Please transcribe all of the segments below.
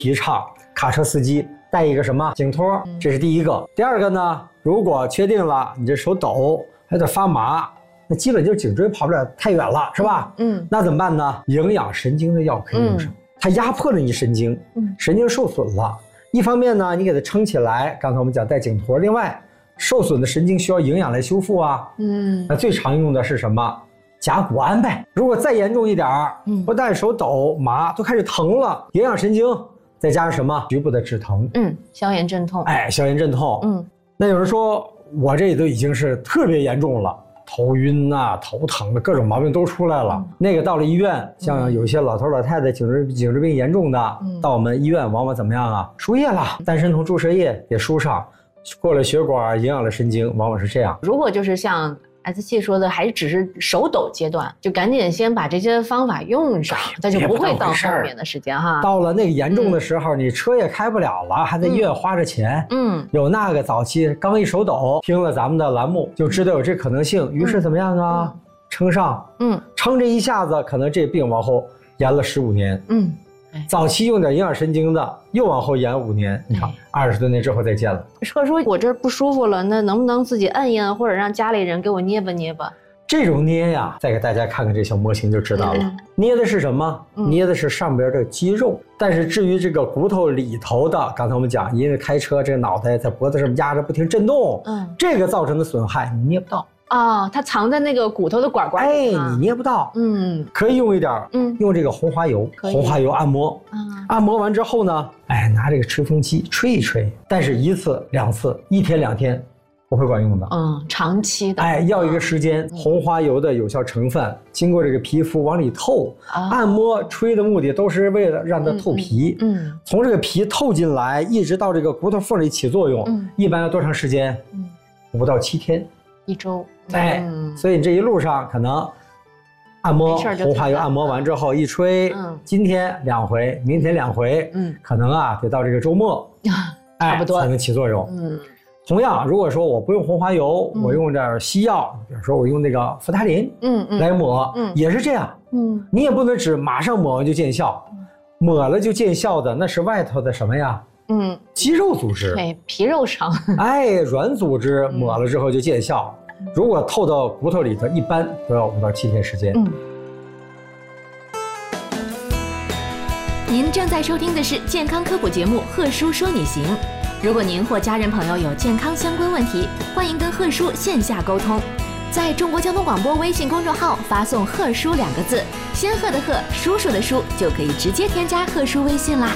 提倡卡车司机带一个什么颈托，这是第一个。第二个呢，如果确定了你这手抖还有点发麻，那基本就是颈椎跑不了太远了，是吧？那怎么办呢？营养神经的药可以用上，它压迫了你神经，神经受损了。一方面呢，你给它撑起来，刚才我们讲带颈托，另外受损的神经需要营养来修复啊。那最常用的是什么？甲钴胺呗。如果再严重一点不但手抖麻都开始疼了，营养神经再加上什么？局部的止疼， 消炎镇痛。 消炎镇痛。那有人说我这都已经是特别严重了，头晕啊、头疼的各种毛病都出来了。那个到了医院，像有些老头老太太颈椎病严重的，到我们医院往往怎么样啊？输液了，丹参酮注射液也输上，过了血管，营养了神经，往往是这样。 如果就是像SC 说的，还只是手抖阶段，就赶紧先把这些方法用上，它就不会到后面的时间哈。 到了那个严重的时候，你车也开不了了，还在医院花着钱。有那个早期刚一手抖，听了咱们的栏目就知道有这可能性，于是怎么样啊？撑上，撑这一下子，可能这病往后延了15年。早期用点营养神经的，又往后延5年。你看，20多年之后再见了。 说我这不舒服了，那能不能自己摁一摁，或者让家里人给我捏吧捏吧？ 这种捏呀，再给大家看看这小模型就知道了。捏的是什么？捏的是上边的肌肉。但是至于这个骨头里头的，刚才我们讲，因为开车这个脑袋在脖子上压着不停震动，这个造成的损害你捏不到。 它藏在那个骨头的管管里。 你捏不到。可以用一点，用这个红花油，红花油按摩。按摩完之后呢，拿这个吹风机吹一吹，但是1次2次，1天2天不会管用的。 长期的。 要一个时间。红花油的有效成分经过这个皮肤往里透，按摩吹的目的都是为了让它透皮。从这个皮透进来，一直到这个骨头缝里起作用，一般要多长时间？5到7天。 1周。 所以你这一路上可能按摩红花油按摩完之后一吹，今天2回，明天2回，可能得到这个周末， 差不多才能起作用。同样，如果说我不用红花油，我用点西药，比如说我用那个扶他林，来抹，也是这样。你也不能只马上抹完就见效，抹了就见效的那是外头的什么呀？肌肉组织， 皮肉伤。 软组织抹了之后就见效。如果透到骨头里头，一般都要5到7天时间。 您正在收听的是健康科普节目《贺叔说你行》。如果您或家人朋友有健康相关问题，欢迎跟贺叔线下沟通。在中国交通广播微信公众号发送“贺叔”2个字，仙鹤的鹤，叔叔的叔，就可以直接添加贺叔微信啦。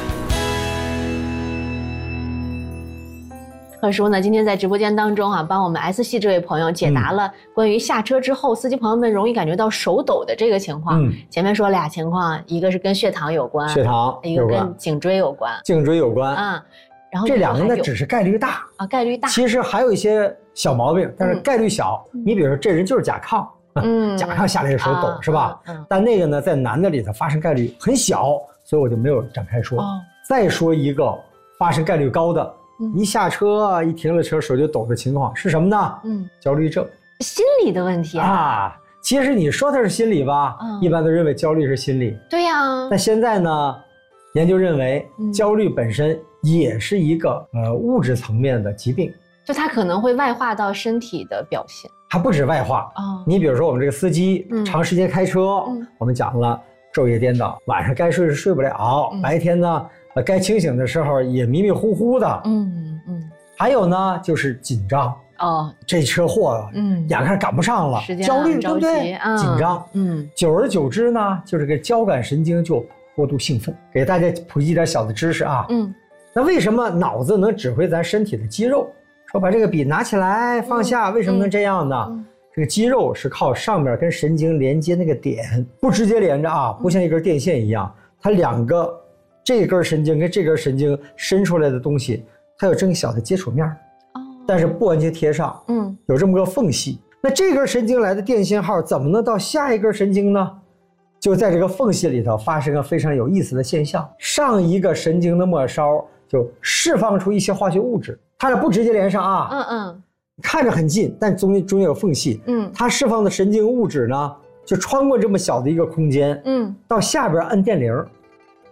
贺叔呢，今天在直播间当中帮我们 S 系这位朋友解答了关于下车之后司机朋友们容易感觉到手抖的这个情况。前面说俩情况，一个是跟血糖有关，一个跟颈椎有关。然后这2个呢只是概率大概率大。 其实还有一些小毛病，但是概率小。你比如说这人就是甲亢，甲亢下来的手抖是吧？但那个呢在男的里头发生概率很小，所以我就没有展开说。再说一个发生概率高的。一下车一停了车手就抖的情况是什么呢？焦虑症， 心理的问题其实你说它是心理吧，一般都认为焦虑是心理。 对呀。 但现在呢，研究认为焦虑本身也是一个物质层面的疾病， 就它可能会外化到身体的表现。 还不止外化你比如说我们这个司机长时间开车，我们讲了昼夜颠倒，晚上该睡是睡不了，白天呢该清醒的时候也迷迷糊糊的。还有呢就是紧张这车祸眼看赶不上了，焦虑对不对？紧张久而久之呢，就是这个交感神经就过度兴奋。给大家普及一点小的知识那为什么脑子能指挥咱身体的肌肉？说把这个笔拿起来放下，为什么能这样呢？这个肌肉是靠上面跟神经连接那个点，不直接连着不像一根电线一样，它2个这根神经跟这根神经伸出来的东西，它有这么小的接触面但是不完全贴上有这么个缝隙。那这根神经来的电信号怎么能到下一根神经呢？就在这个缝隙里头发生个非常有意思的现象，上一个神经的末梢就释放出一些化学物质，它俩不直接连上看着很近，但中间有缝隙它释放的神经物质呢就穿过这么小的一个空间到下边按电铃，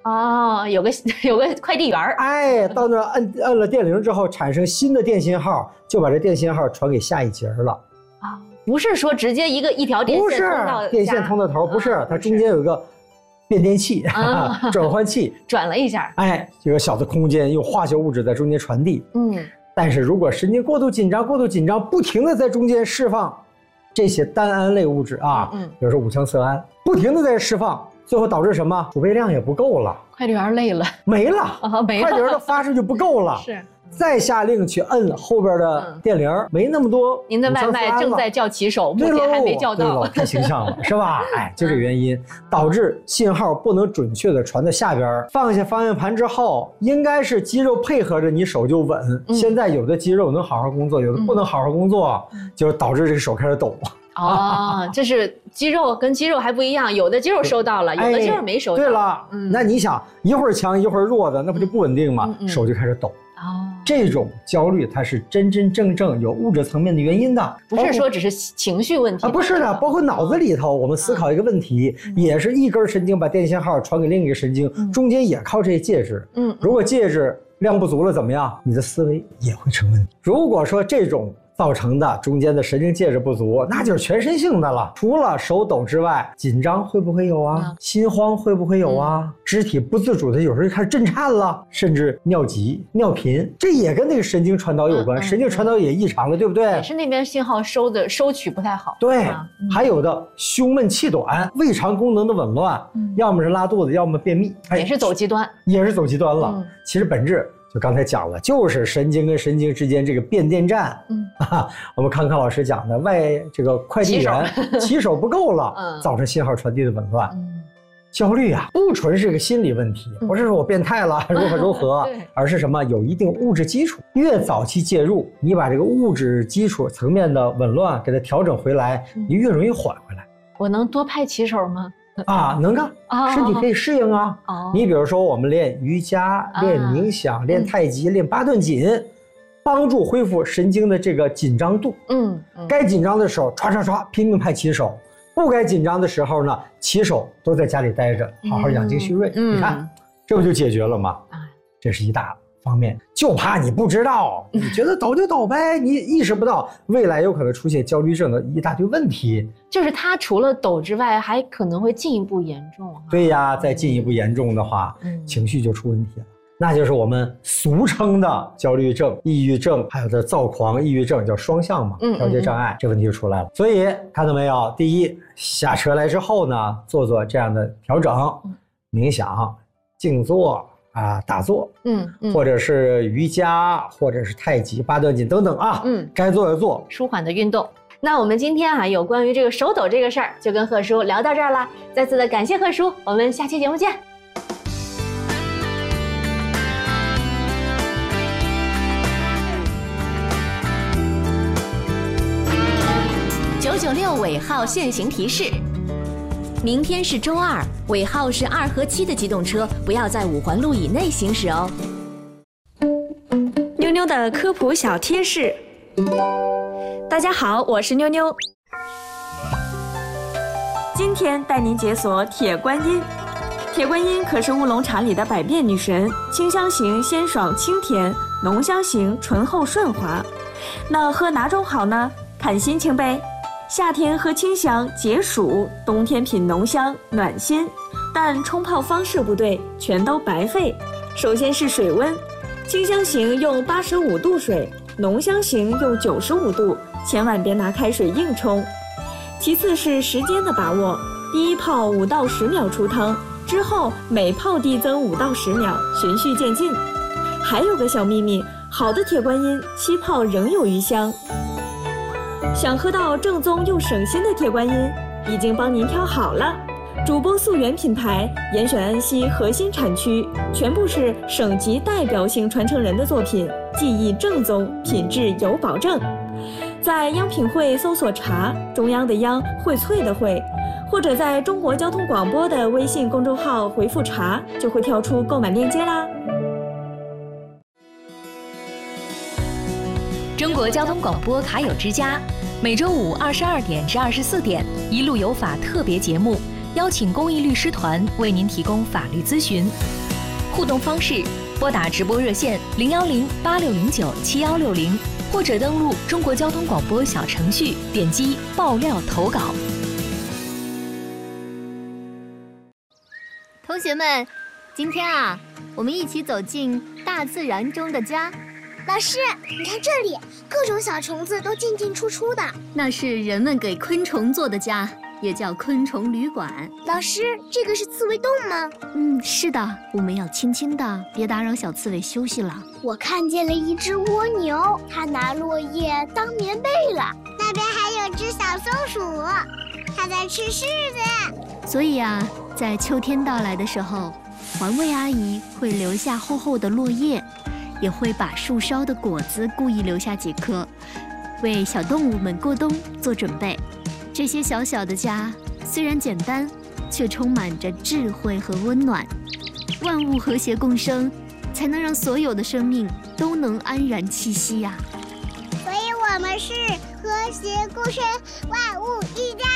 哦，有个快递员儿， 哎，到那摁了电铃之后，产生新的电信号，就把这电信号传给下一节了。 啊，不是说直接一条电线通到电线通到头，不是，它中间有一个变电器、转换器， 转了一下， 哎，有个小的空间，用化学物质在中间传递。但是如果神经过度紧张，不停的在中间释放这些单胺类物质啊，比如说五羟色胺，不停的在释放，最后导致什么？储备量也不够了， 快递员累了， 没了，快递员的发射就不够了， 是。 再下令去摁后边的电铃，没那么多。 您的外卖正在叫骑手，目前还没叫到。 对了，太形象了，是吧？哎，就这原因导致信号不能准确的传到下边。放下方向盘之后，应该是肌肉配合着你手就稳。现在有的肌肉能好好工作，有的不能好好工作，就导致这个手开始抖。 哦，这是肌肉跟肌肉还不一样，有的肌肉收到了，有的肌肉没收到。 对了，那你想一会儿强一会儿弱的，那不就不稳定吗？手就开始抖。这种焦虑它是真正有物质层面的原因的， 不是说只是情绪问题啊，不是的，包括脑子里头，我们思考一个问题，也是一根神经把电信号传给另一个神经，中间也靠这些介质。如果介质量不足了怎么样？你的思维也会成问题。如果说这种造成的中间的神经介质不足，那就是全身性的了。除了手抖之外，紧张会不会有啊？心慌会不会有啊？肢体不自主的有时候就开始震颤了，甚至尿急、尿频，这也跟那个神经传导有关，神经传导也异常了，对不对？ 也是那边信号收取不太好。 对，还有的胸闷气短、胃肠功能的紊乱，要么是拉肚子，要么便秘， 也是走极端， 了。其实本质就刚才讲了，就是神经跟神经之间这个变电站。我们康老师讲的这个快递员骑手不够了，造成信号传递的紊乱。焦虑啊，不纯是个心理问题，不是说我变态了如何，而是什么？有一定物质基础，越早期介入，你把这个物质基础层面的紊乱给它调整回来，你越容易缓回来。 我能多派骑手吗？ 能啊，身体可以适应啊。你比如说我们练瑜伽、练冥想、练太极、练八段锦，帮助恢复神经的这个紧张度。该紧张的时候唰拼命派骑手，不该紧张的时候呢，骑手都在家里待着，好好养精蓄锐。你看这不就解决了吗？这是一大方面，就怕你不知道，你觉得抖就抖呗，你意识不到未来有可能出现焦虑症的一大堆问题。 就是它除了抖之外，还可能会进一步严重。 对呀，再进一步严重的话，情绪就出问题了，那就是我们俗称的焦虑症、抑郁症，还有的躁狂抑郁症，叫双向嘛，调节障碍，这问题就出来了。所以看到没有，第一，下车来之后呢，做这样的调整，冥想、静坐打坐，或者是瑜伽，或者是太极、八段锦等等啊，该做的做， 舒缓的运动。那我们今天有关于这个手抖这个事儿，就跟贺叔聊到这儿了。再次的感谢贺叔，我们下期节目见。 996尾号限行提示：明天是周二，尾号是2和7的机动车不要在5环路以内行驶哦。 妞妞的科普小贴士。大家好，我是妞妞。今天带您解锁铁观音。铁观音可是乌龙茶里的百变女神，清香型鲜爽清甜，浓香型醇厚顺滑。那喝哪种好呢？看心情呗。夏天喝清香解暑，冬天品浓香暖心。但冲泡方式不对，全都白费。首先是水温，清香型用85度水，浓香型用95度，千万别拿开水硬冲。其次是时间的把握，第一泡5到10秒出汤，之后每泡递增5到10秒，循序渐进。还有个小秘密，好的铁观音7泡仍有余香。想喝到正宗又省心的铁观音，已经帮您挑好了。主播溯源品牌，严选安溪核心产区，全部是省级代表性传承人的作品，技艺正宗，品质有保证。在央品汇搜索茶，中央的央，荟萃的荟，或者在中国交通广播的微信公众号回复茶，就会跳出购买链接啦。 中国交通广播卡友之家，每周五22点至24点，一路有法特别节目， 邀请公益律师团为您提供法律咨询。互动方式：拨打直播热线010-8609-7160，或者登录中国交通广播小程序，点击爆料投稿。 同学们，今天啊，我们一起走进大自然中的家。 老师，你看这里，各种小虫子都进进出出的。 那是人们给昆虫做的家，也叫昆虫旅馆。 老师，这个是刺猬洞吗？ 是的，我们要轻轻的，别打扰小刺猬休息了。 我看见了一只蜗牛，它拿落叶当棉被了。那边还有只小松鼠，它在吃柿子。 所以啊，在秋天到来的时候，环卫阿姨会留下厚厚的落叶，也会把树梢的果子故意留下几颗，为小动物们过冬做准备。这些小小的家虽然简单，却充满着智慧和温暖。万物和谐共生，才能让所有的生命都能安然栖息呀。 所以我们是和谐共生，万物一家。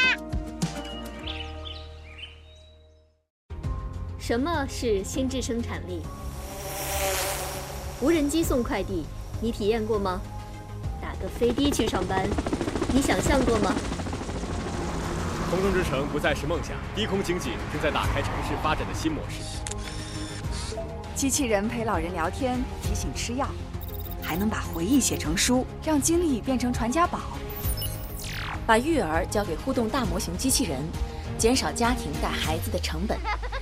什么是心智生产力？无人机送快递，你体验过吗？打个飞的去上班，你想象过吗？ 空中之城不再是梦想，低空经济正在打开城市发展的新模式。 机器人陪老人聊天，提醒吃药，还能把回忆写成书，让经历变成传家宝。 把育儿交给互动大模型机器人，减少家庭带孩子的成本。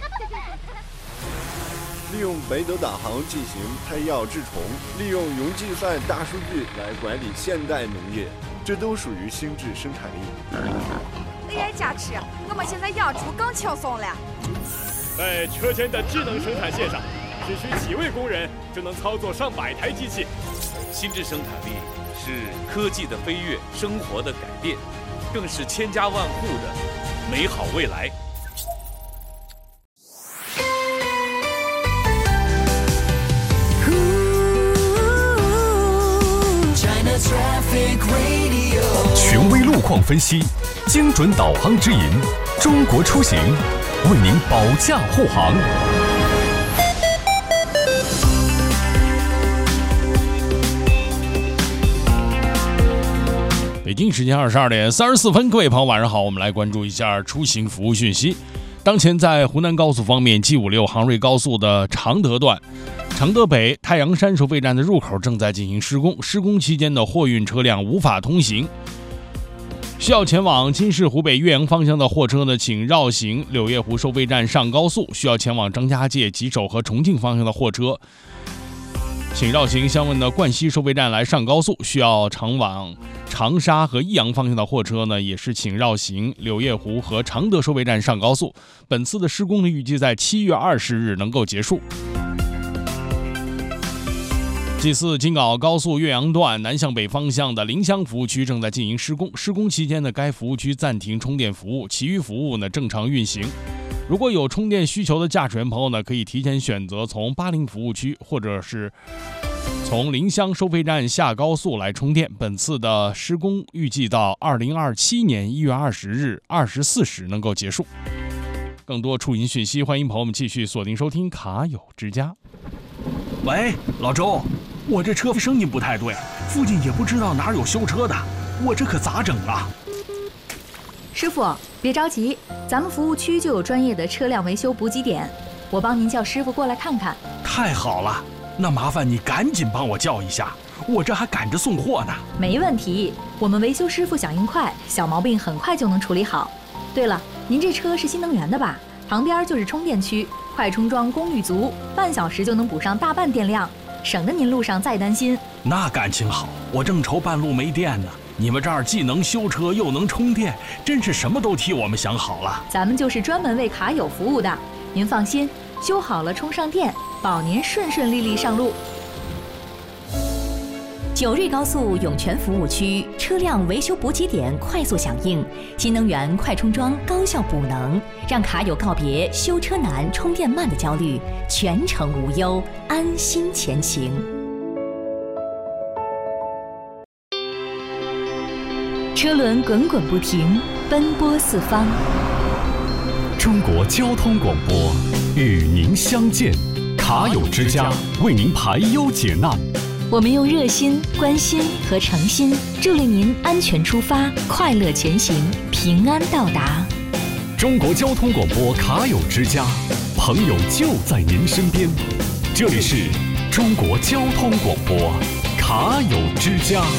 利用北斗导航进行胎药治虫，利用云计算大数据来管理现代农业，这都属于心智生产力。 AI 加持，我们现在养猪更轻松了。 在车间的智能生产线上，只需几位工人就能操作上百台机器。 心智生产力是科技的飞跃，生活的改变，更是千家万户的美好未来。 权威路况分析，精准导航指引，中国出行为您保驾护航。 北京时间22点34分，各位朋友晚上好，我们来关注一下出行服务讯息。当前在湖南高速方面，G56杭瑞高速的常德段常德北太阳山收费站的入口正在进行施工，施工期间的货运车辆无法通行。需要前往金市湖北岳阳方向的货车呢，请绕行柳叶湖收费站上高速；需要前往张家界、吉首和重庆方向的货车，请绕行相应的冠西收费站来上高速；需要常往长沙和益阳方向的货车呢，也是请绕行柳叶湖和常德收费站上高速。本次的施工呢，预计在7月20日能够结束。G4京皋高速岳阳段南向北方向的临湘服务区正在进行施工，施工期间呢，该服务区暂停充电服务，其余服务呢正常运行。如果有充电需求的驾驶员朋友呢，可以提前选择从80服务区或者是从临湘收费站下高速来充电。本次的施工预计到2027年1月20日24时能够结束。更多出行讯息，欢迎朋友们继续锁定收听卡友之家。 喂，老周，我这车声音不太对，附近也不知道哪有修车的，我这可咋整啊？ 师傅，别着急，咱们服务区就有专业的车辆维修补给点，我帮您叫师傅过来看看。 太好了，那麻烦你赶紧帮我叫一下，我这还赶着送货呢。 没问题，我们维修师傅响应快，小毛病很快就能处理好。对了，您这车是新能源的吧？旁边就是充电区，快充桩功率足，半小时就能补上大半电量，省得您路上再担心。 那感情好，我正愁半路没电呢。你们这儿既能修车又能充电，真是什么都替我们想好了。 咱们就是专门为卡友服务的，您放心，修好了充上电，保您顺顺利利上路。 九瑞高速涌泉服务区车辆维修补给点快速响应，新能源快充桩高效补能，让卡友告别修车难、充电慢的焦虑，全程无忧，安心前行。 车轮滚滚不停，奔波四方。 中国交通广播与您相见，卡友之家为您排忧解难。 我们用热心、关心和诚心助力您安全出发，快乐前行，平安到达。 中国交通广播卡友之家，朋友就在您身边。这里是中国交通广播卡友之家。